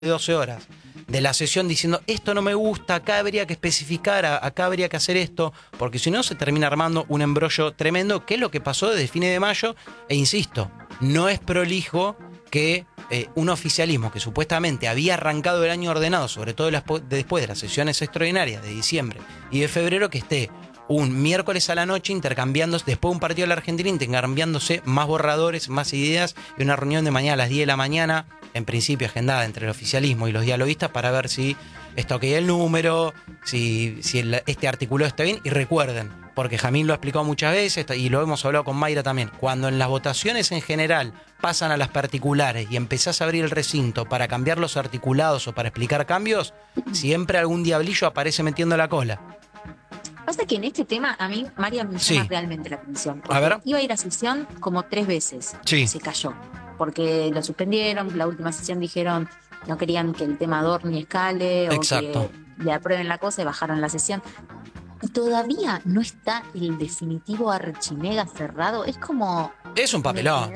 de 12 horas de la sesión diciendo esto no me gusta, acá habría que especificar, acá habría que hacer esto, porque si no se termina armando un embrollo tremendo, que es lo que pasó desde fines de mayo, e insisto, no es prolijo que un oficialismo que supuestamente había arrancado el año ordenado, sobre todo después de las sesiones extraordinarias de diciembre y de febrero, que esté un miércoles a la noche intercambiándose, después de un partido de la Argentina, intercambiándose más borradores, más ideas, y una reunión de mañana a las 10 de la mañana, en principio agendada entre el oficialismo y los dialoguistas, para ver si está ok el número, si este articulado está bien. Y recuerden, porque Jamín lo ha explicado muchas veces y lo hemos hablado con Mayra también, cuando en las votaciones en general pasan a las particulares y empezás a abrir el recinto para cambiar los articulados o para explicar cambios, siempre algún diablillo aparece metiendo la cola. Pasa que en este tema a mí, María, me llama Sí. realmente la atención. A Porque ver. iba a ir a sesión como 3 veces. Sí. Se cayó. Porque lo suspendieron. La última sesión dijeron no querían que el tema Dorni escale o Exacto. que le aprueben la cosa y bajaron la sesión. Y todavía no está el definitivo archimega cerrado. Es como... Es un papelón.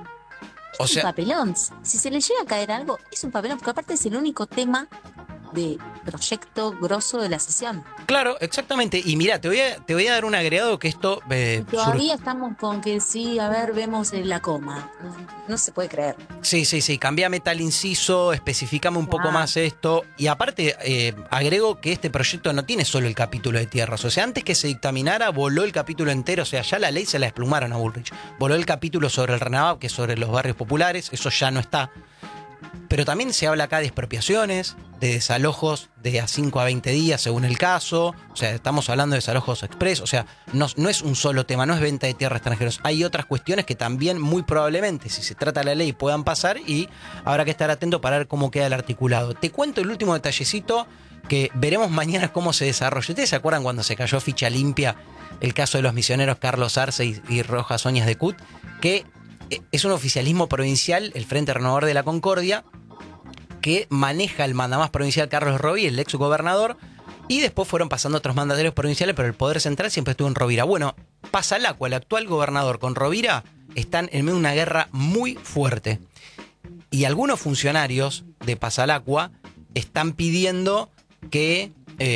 Es un papelón. Si se le llega a caer algo, es un papelón. Porque aparte es el único tema de proyecto grosso de la sesión. Claro, exactamente. Y mira, te voy a dar un agregado que esto... Todavía estamos con que sí, a ver, vemos la coma. No se puede creer. Sí, cambiame tal inciso, especificame un poco más esto. Y aparte, agrego que este proyecto no tiene solo el capítulo de tierras. O sea, antes que se dictaminara, voló el capítulo entero. O sea, ya la ley se la desplumaron a Bullrich. Voló el capítulo sobre el RENAVAP, que es sobre los barrios populares. Eso ya no está. Pero también se habla acá de expropiaciones, de desalojos de a 5 a 20 días según el caso. O sea, estamos hablando de desalojos express. O sea, no es un solo tema, no es venta de tierra a extranjeros. Hay otras cuestiones que también muy probablemente, si se trata de la ley, puedan pasar, y habrá que estar atento para ver cómo queda el articulado. Te cuento el último detallecito que veremos mañana cómo se desarrolla. ¿Ustedes se acuerdan cuando se cayó ficha limpia el caso de los misioneros Carlos Arce y Rojas Oñas de Cut? Que es un oficialismo provincial, el Frente Renovador de la Concordia, que maneja el mandamás provincial Carlos Rovira, el ex gobernador, y después fueron pasando otros mandatarios provinciales, pero el poder central siempre estuvo en Rovira. Bueno, Pasalacqua, el actual gobernador, con Rovira están en medio de una guerra muy fuerte. Y algunos funcionarios de Pasalacqua están pidiendo que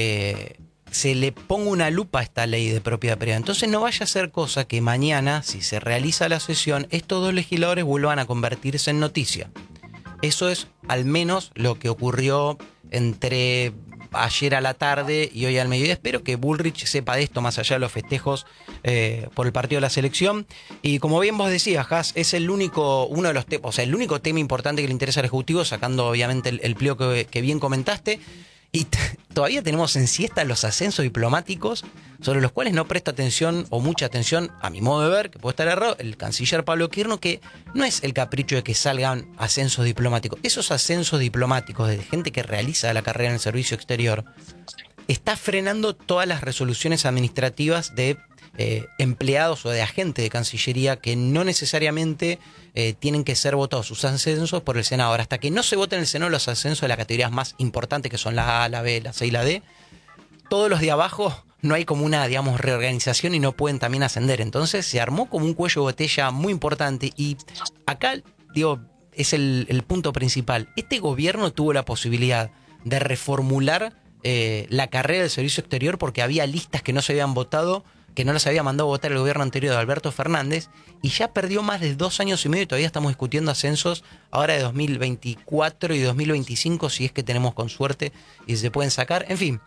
se le ponga una lupa a esta ley de propiedad privada. Entonces no vaya a ser cosa que mañana, si se realiza la sesión, estos dos legisladores vuelvan a convertirse en noticia. Eso es al menos lo que ocurrió entre ayer a la tarde y hoy al mediodía. Espero que Bullrich sepa de esto más allá de los festejos por el partido de la selección. Y como bien vos decías, Has, es el único tema importante que le interesa al Ejecutivo, sacando obviamente el pliego que bien comentaste. Y todavía tenemos en siesta los ascensos diplomáticos, sobre los cuales no presta atención, o mucha atención, a mi modo de ver, que puede estar errado, el canciller Pablo Kirchner, que no es el capricho de que salgan ascensos diplomáticos. Esos ascensos diplomáticos de gente que realiza la carrera en el servicio exterior está frenando todas las resoluciones administrativas de empleados o de agentes de Cancillería que no necesariamente tienen que ser votados sus ascensos por el Senado. Ahora, hasta que no se voten en el Senado los ascensos de las categorías más importantes, que son la A, la B, la C y la D, todos los de abajo no hay como una, digamos, reorganización y no pueden también ascender. Entonces se armó como un cuello de botella muy importante. Y acá, digo, es el punto principal. Este gobierno tuvo la posibilidad de reformular la carrera del servicio exterior, porque había listas que no se habían votado, que no las había mandado a votar el gobierno anterior de Alberto Fernández, y ya perdió más de 2 años y medio y todavía estamos discutiendo ascensos ahora de 2024 y 2025, si es que tenemos con suerte y se pueden sacar. En fin,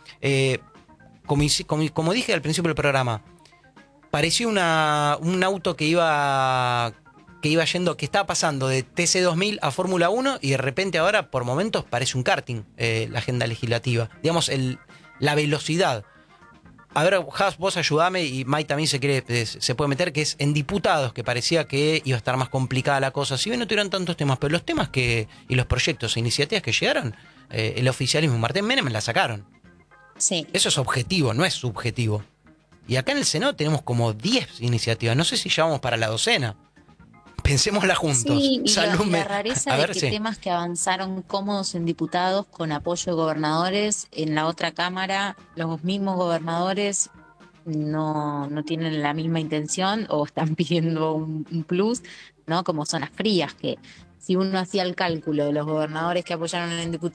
como dije al principio del programa, pareció un auto que iba yendo, que estaba pasando de TC2000 a Fórmula 1, y de repente ahora por momentos parece un karting, la agenda legislativa. Digamos, la velocidad. A ver, Has, vos ayudame, y Mai también se puede meter, que es en diputados, que parecía que iba a estar más complicada la cosa. Si bien no tuvieron tantos temas, pero los temas y los proyectos e iniciativas que llegaron, el oficialismo, Martín Menem, la sacaron. Sí. Eso es objetivo, no es subjetivo. Y acá en el Senado tenemos como 10 iniciativas. No sé si ya vamos para la docena. Pensémosla juntos. Sí, y la rareza de que temas que avanzaron cómodos en diputados con apoyo de gobernadores, en la otra cámara los mismos gobernadores no tienen la misma intención o están pidiendo un plus, ¿no? Como zonas frías, que si uno hacía el cálculo de los gobernadores que apoyaron en diputados